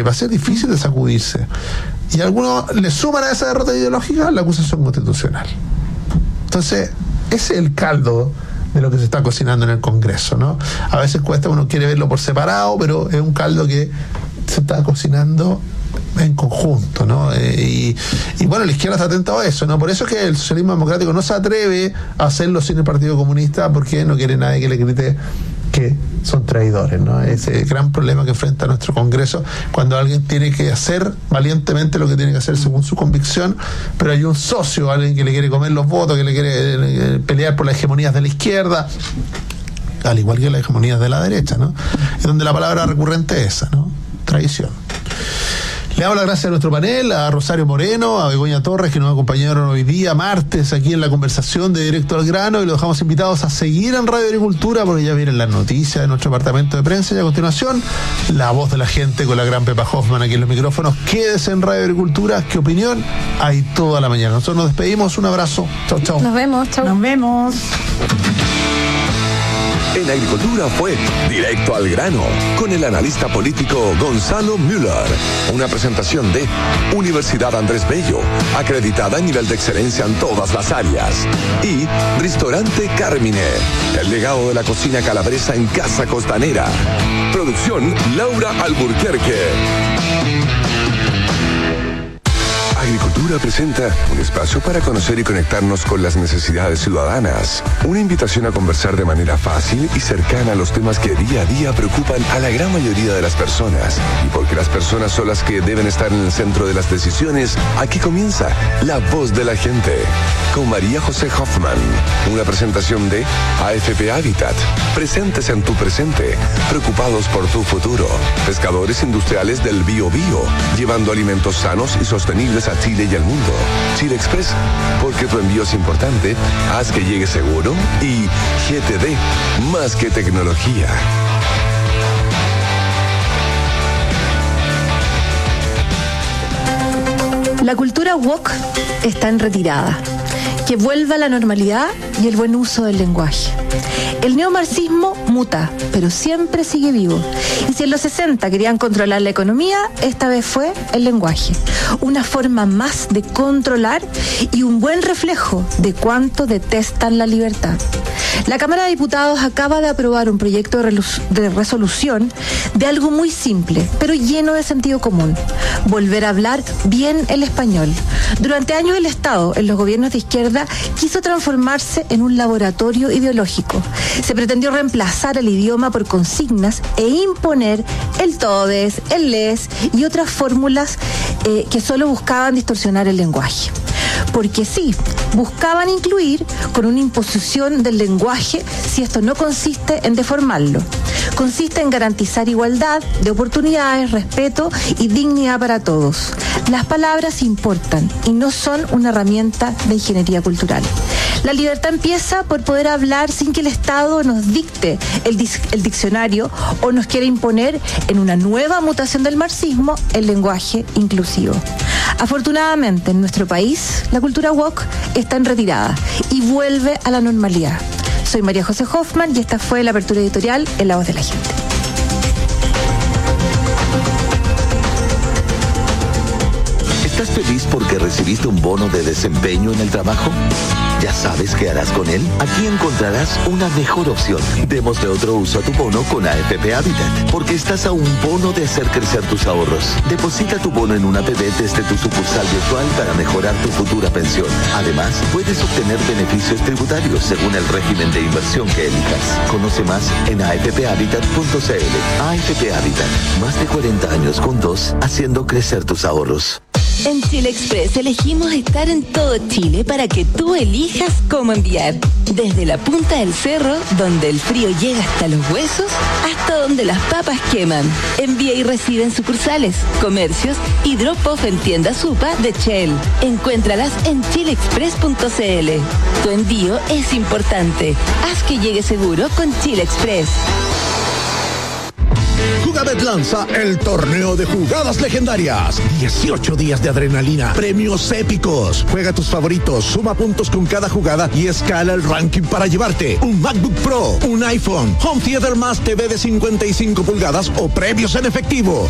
va a ser difícil de sacudirse. Y algunos le suman a esa derrota ideológica la acusación constitucional. Entonces, ese es el caldo de lo que se está cocinando en el Congreso, ¿no? A veces cuesta, uno quiere verlo por separado, pero es un caldo que se está cocinando en conjunto, ¿no? Y bueno, la izquierda está atenta a eso, ¿no? Por eso es que el socialismo democrático no se atreve a hacerlo sin el Partido Comunista, porque no quiere nadie que le grite que son traidores, ¿no? Ese gran problema que enfrenta nuestro Congreso cuando alguien tiene que hacer valientemente lo que tiene que hacer según su convicción, pero hay un socio, alguien que le quiere comer los votos, que le quiere pelear por las hegemonías de la izquierda, al igual que las hegemonías de la derecha, ¿no? Es donde la palabra recurrente es esa, ¿no? Traición. Le damos las gracias a nuestro panel, a Rosario Moreno, a Begoña Torres, que nos acompañaron hoy día, martes, aquí en la conversación de Directo al Grano, y los dejamos invitados a seguir en Radio Agricultura, porque ya vienen las noticias de nuestro departamento de prensa, y a continuación, la voz de la gente con la gran Pepa Hoffman aquí en los micrófonos. Quédese en Radio Agricultura, ¿qué opinión? Hay toda la mañana. Nosotros nos despedimos, un abrazo, chau, chau. Nos vemos, chau. Nos vemos. En Agricultura fue Directo al Grano, con el analista político Gonzalo Müller. Una presentación de Universidad Andrés Bello, acreditada a nivel de excelencia en todas las áreas. Y Ristorante Carmine, el legado de la cocina calabresa en Casa Costanera. Producción Laura Alburquerque. Agricultura presenta un espacio para conocer y conectarnos con las necesidades ciudadanas. Una invitación a conversar de manera fácil y cercana a los temas que día a día preocupan a la gran mayoría de las personas. Y porque las personas son las que deben estar en el centro de las decisiones, aquí comienza La Voz de la Gente, con María José Hoffman. Una presentación de AFP Habitat. Presentes en tu presente, preocupados por tu futuro. Pescadores industriales del Bío Bío, llevando alimentos sanos y sostenibles a Chile y al mundo. Chile Express, porque tu envío es importante, haz que llegue seguro. Y GTD, más que tecnología. La cultura woke está en retirada. Que vuelva la normalidad y el buen uso del lenguaje. El neomarxismo muta, pero siempre sigue vivo. Y si en los 60 querían controlar la economía, esta vez fue el lenguaje. Una forma más de controlar y un buen reflejo de cuánto detestan la libertad. La Cámara de Diputados acaba de aprobar un proyecto de resolución de algo muy simple, pero lleno de sentido común. Volver a hablar bien el español. Durante años el Estado, en los gobiernos de izquierda, quiso transformarse en un laboratorio ideológico. Se pretendió reemplazar el idioma por consignas e imponer el todes, el les y otras fórmulas que solo buscaban distorsionar el lenguaje. Porque sí, buscaban incluir con una imposición del lenguaje si esto no consiste en deformarlo. Consiste en garantizar igualdad de oportunidades, respeto y dignidad para todos. Las palabras importan y no son una herramienta de ingeniería cultural. La libertad empieza por poder hablar sin que el Estado nos dicte el diccionario o nos quiera imponer en una nueva mutación del marxismo el lenguaje inclusivo. Afortunadamente, en nuestro país, la cultura woke está en retirada y vuelve a la normalidad. Soy María José Hoffman y esta fue la apertura editorial en La Voz de la Gente. ¿Estás feliz porque recibiste un bono de desempeño en el trabajo? ¿Ya sabes qué harás con él? Aquí encontrarás una mejor opción. Démosle otro uso a tu bono con AFP Habitat, porque estás a un bono de hacer crecer tus ahorros. Deposita tu bono en una APB desde tu sucursal virtual para mejorar tu futura pensión. Además, puedes obtener beneficios tributarios según el régimen de inversión que elijas. Conoce más en afphabitat.cl. AFP Habitat, más de 40 años juntos, haciendo crecer tus ahorros. En Chile Express elegimos estar en todo Chile para que tú elijas cómo enviar. Desde la punta del cerro, donde el frío llega hasta los huesos, hasta donde las papas queman. Envía y recibe en sucursales, comercios y drop-off en tiendas Supa de Shell. Encuéntralas en chileexpress.cl. Tu envío es importante. Haz que llegue seguro con Chile Express. Jugabet lanza el torneo de jugadas legendarias. 18 días de adrenalina, premios épicos. Juega tus favoritos, suma puntos con cada jugada y escala el ranking para llevarte un MacBook Pro, un iPhone, Home Theater más TV de 55 pulgadas o premios en efectivo.